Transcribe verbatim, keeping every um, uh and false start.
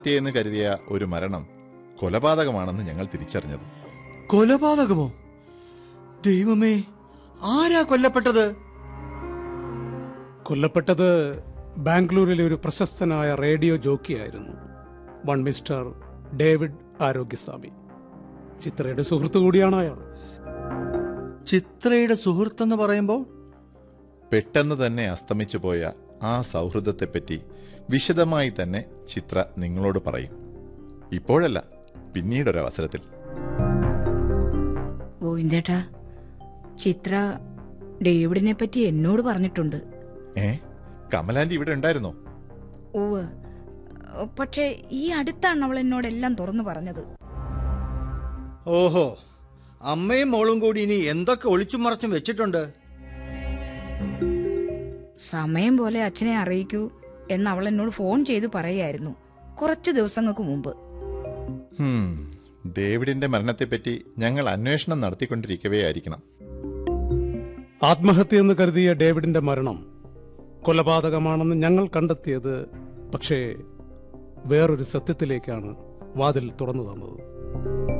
എന്ന് കരുതിയ ഒരു മരണം കൊലപാതകമാണെന്ന് ഞങ്ങൾ തിരിച്ചറിഞ്ഞത്. കൊലപാതകമോ? ദൈവമേ, ആരാ കൊല്ലപ്പെട്ടത്? കൊല്ലപ്പെട്ടത് ബാംഗ്ലൂരിലെ ഒരു പ്രശസ്തനായ radio ജോക്കിയായിരുന്നു, one mister David Arogyaswamy. ചിത്രയുടെ സുഹൃത്തു കൂടിയാണ് അയാൾ. ചിത്രയുടെ സുഹൃത്തെന്ന് പറയുമ്പോൾ? പെട്ടെന്ന് തന്നെ അസ്തമിച്ചു പോയ ആ സൗഹൃദത്തെപ്പറ്റി വിശദമായി തന്നെ ചിത്ര നിങ്ങളോട് പറയും. ഇപ്പോഴല്ല, പിന്നീടൊരവസരത്തിൽ. ഗോവിന്ദേട്ടാ, ചിത്ര ഡേവിഡിനെ പറ്റി എന്നോട് പറഞ്ഞിട്ടുണ്ട്. ഏ, കമലാന്റി ഇവിടെ ഉണ്ടായിരുന്നോ? ഓവ്, പക്ഷേ ഈ അടുത്താണ് അവൾ എന്നോടെല്ലാം തുറന്നു പറഞ്ഞത്. ഓഹോ, അമ്മയും മോളും കൂടി ഇനി എന്തൊക്കെ ഒളിച്ചും മറച്ചും വെച്ചിട്ടുണ്ട്? സമയം പോലെ അച്ഛനെ അറിയിക്കൂ എന്ന് അവൾ എന്നോട് ഫോൺ ചെയ്ത് പറയായിരുന്നു കുറച്ച് ദിവസങ്ങൾക്ക് മുമ്പ്. ഡേവിഡിന്റെ മരണത്തെപ്പറ്റി ഞങ്ങൾ അന്വേഷണം നടത്തിക്കൊണ്ടിരിക്കവേ ആയിരിക്കണം. ആത്മഹത്യ എന്ന് കരുതിയ ഡേവിഡിന്റെ മരണം കൊലപാതകമാണെന്ന് ഞങ്ങൾ കണ്ടെത്തിയത് പക്ഷേ വേറൊരു സത്യത്തിലേക്കാണ് വാതിൽ തുറന്നു തന്നത്.